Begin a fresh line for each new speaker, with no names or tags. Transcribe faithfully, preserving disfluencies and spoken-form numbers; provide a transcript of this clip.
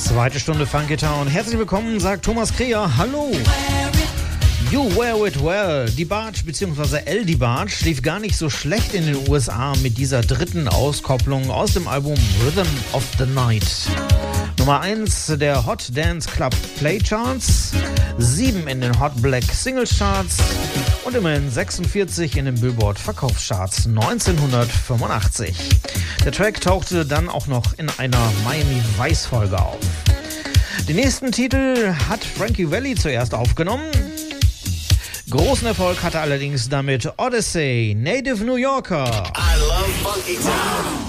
Zweite Stunde Funky Town. Herzlich willkommen, sagt Thomas Kreher. Hallo. You Wear It Well. Die Barge bzw. El Die Barge lief gar nicht so schlecht in den U S A mit dieser dritten Auskopplung aus dem Album Rhythm of the Night. Nummer eins der Hot Dance Club Playcharts, sieben in den Hot Black Singles Charts und immerhin sechsundvierzig in den Billboard Verkaufscharts neunzehnhundertfünfundachtzig. Der Track tauchte dann auch noch in einer Miami Vice Folge auf. Den nächsten Titel hat Frankie Valli zuerst aufgenommen. Großen Erfolg hatte allerdings damit Odyssey, Native New Yorker.
I love Funky Town.